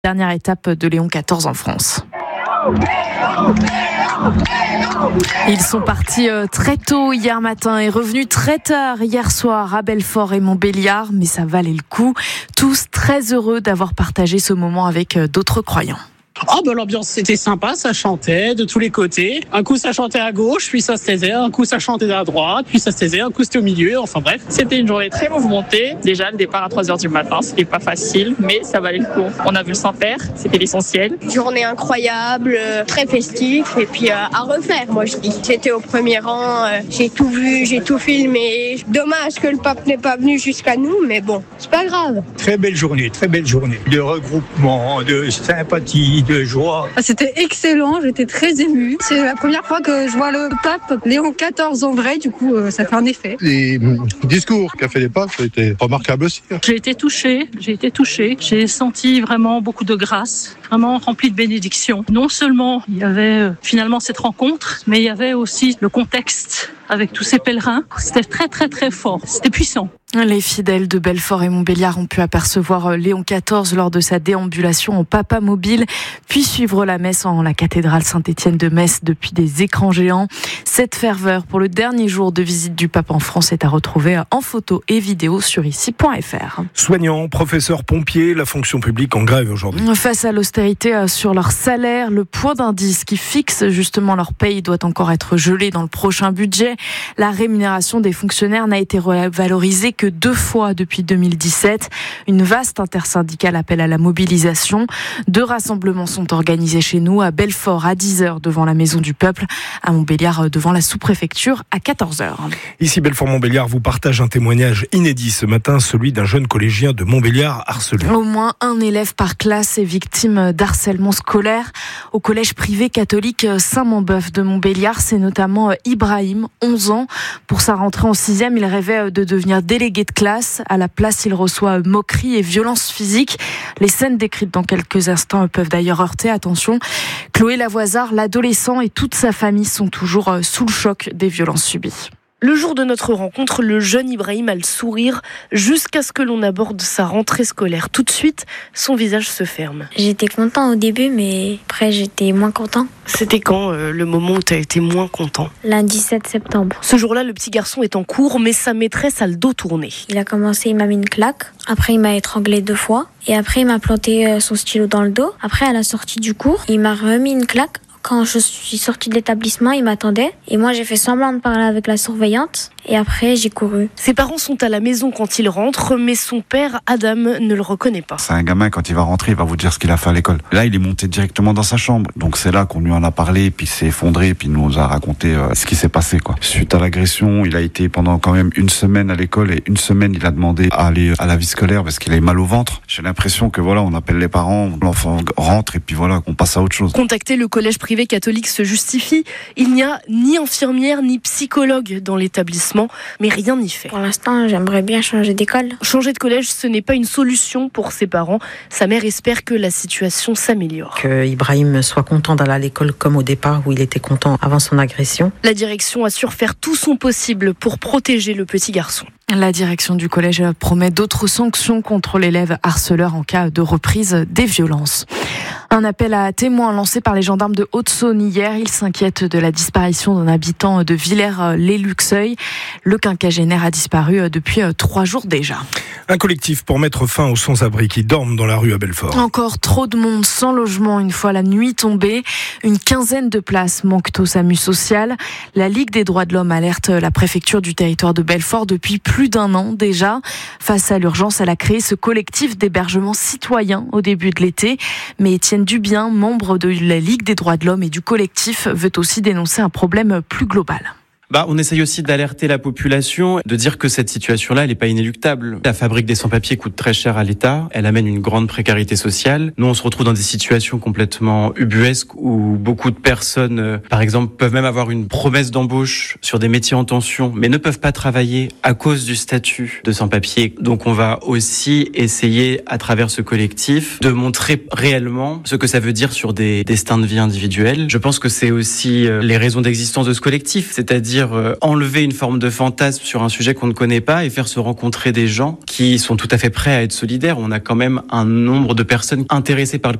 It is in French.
Dernière étape de Léon XIV en France. Ils sont partis très tôt hier matin et revenus très tard hier soir à Belfort et Montbéliard, mais ça valait le coup. Tous très heureux d'avoir partagé ce moment avec d'autres croyants. L'ambiance c'était sympa, ça chantait de tous les côtés. Un coup ça chantait à gauche, puis ça se taisait. Un coup ça chantait à droite, puis ça se taisait. Un coup c'était au milieu. Enfin bref, c'était une journée très mouvementée. Déjà le départ à 3h du matin, c'était pas facile, mais ça valait le coup. On a vu le Saint-Père, c'était l'essentiel. Journée incroyable, très festif et puis à refaire, moi je dis. J'étais au premier rang, j'ai tout vu, j'ai tout filmé. Dommage que le pape n'est pas venu jusqu'à nous, mais bon, c'est pas grave. Très belle journée de regroupement, de sympathie, de joie. C'était excellent, j'étais très émue. C'est la première fois que je vois le pape Léon XIV en vrai, du coup ça fait un effet. Les discours qu'a fait les papes, ça a été remarquable aussi. J'ai été touchée. J'ai senti vraiment beaucoup de grâce, vraiment rempli de bénédictions. Non seulement il y avait finalement cette rencontre, mais il y avait aussi le contexte avec tous ces pèlerins. C'était très très très fort, c'était puissant. Les fidèles de Belfort et Montbéliard ont pu apercevoir Léon XIV lors de sa déambulation en papa mobile, puis suivre la messe en la cathédrale Saint-Étienne de Metz depuis des écrans géants. Cette ferveur pour le dernier jour de visite du pape en France est à retrouver en photo et vidéo sur ici.fr. Soignants, professeurs, pompiers, la fonction publique en grève aujourd'hui. Face à l'austérité sur leur salaire, le point d'indice qui fixe justement leur paye doit encore être gelé dans le prochain budget. La rémunération des fonctionnaires n'a été revalorisée que 2 fois depuis 2017. Une vaste intersyndicale appelle à la mobilisation. 2 rassemblements sont organisés chez nous, à Belfort à 10h devant la Maison du Peuple, à Montbéliard devant la sous-préfecture à 14h. Ici Belfort-Montbéliard vous partage un témoignage inédit ce matin, celui d'un jeune collégien de Montbéliard harcelé. Au moins un élève par classe est victime d'harcèlement scolaire. Au collège privé catholique Saint-Mambeuf de Montbéliard, c'est notamment Ibrahim, 11 ans. Pour sa rentrée en 6e, il rêvait de devenir délégué de classe. À la place, il reçoit moqueries et violences physiques. Les scènes décrites dans quelques instants peuvent d'ailleurs heurter. Attention, Chloé Lavoisard, l'adolescent et toute sa famille sont toujours sous le choc des violences subies. Le jour de notre rencontre, le jeune Ibrahim a le sourire jusqu'à ce que l'on aborde sa rentrée scolaire. Tout de suite, son visage se ferme. J'étais content au début, mais après j'étais moins content. C'était quand le moment où tu as été moins content ? Lundi 7 septembre. Ce jour-là, le petit garçon est en cours, mais sa maîtresse a le dos tourné. Il a commencé, il m'a mis une claque. Après, il m'a étranglé 2 fois. Et après, il m'a planté son stylo dans le dos. Après, à la sortie du cours, il m'a remis une claque. Quand je suis sortie de l'établissement, il m'attendait. Et moi, j'ai fait semblant de parler avec la surveillante. Et après, j'ai couru. Ses parents sont à la maison quand il rentre, mais son père, Adam, ne le reconnaît pas. C'est un gamin, quand il va rentrer, il va vous dire ce qu'il a fait à l'école. Là, il est monté directement dans sa chambre. Donc c'est là qu'on lui en a parlé, puis il s'est effondré, puis il nous a raconté ce qui s'est passé, quoi. Suite à l'agression, il a été pendant quand même 1 semaine à l'école, et 1 semaine, il a demandé à aller à la vie scolaire parce qu'il avait mal au ventre. J'ai l'impression que voilà, on appelle les parents, l'enfant rentre, et puis voilà, on passe à autre chose. Contacter le collège privé catholique se justifie. Il n'y a ni infirmière, ni psychologue dans l'établissement. Mais rien n'y fait. Pour l'instant, j'aimerais bien changer d'école. Changer de collège, ce n'est pas une solution pour ses parents. Sa mère espère que la situation s'améliore. Que Ibrahim soit content d'aller à l'école comme au départ où il était content avant son agression. La direction assure faire tout son possible pour protéger le petit garçon. La direction du collège promet d'autres sanctions contre l'élève harceleur en cas de reprise des violences. Un appel à témoins lancé par les gendarmes de Haute-Saône hier. Ils s'inquiètent de la disparition d'un habitant de Villers-lès-Luxeuil. Le quinquagénaire a disparu depuis 3 jours déjà. Un collectif pour mettre fin aux sans-abri qui dorment dans la rue à Belfort. Encore trop de monde sans logement une fois la nuit tombée. Une quinzaine de places manquent au SAMU social. La Ligue des droits de l'homme alerte la préfecture du territoire de Belfort depuis plus d'1 an déjà. Face à l'urgence, elle a créé ce collectif d'hébergement citoyen au début de l'été. Mais Étienne Dubien, membre de la Ligue des droits de l'homme et du collectif, veut aussi dénoncer un problème plus global. On essaye aussi d'alerter la population, de dire que cette situation-là, elle n'est pas inéluctable. La fabrique des sans-papiers coûte très cher à l'État, elle amène une grande précarité sociale. Nous, on se retrouve dans des situations complètement ubuesques où beaucoup de personnes, par exemple, peuvent même avoir une promesse d'embauche sur des métiers en tension, mais ne peuvent pas travailler à cause du statut de sans-papiers. Donc, on va aussi essayer, à travers ce collectif, de montrer réellement ce que ça veut dire sur des destins de vie individuels. Je pense que c'est aussi les raisons d'existence de ce collectif, c'est-à-dire enlever une forme de fantasme sur un sujet qu'on ne connaît pas et faire se rencontrer des gens qui sont tout à fait prêts à être solidaires. On a quand même un nombre de personnes intéressées par le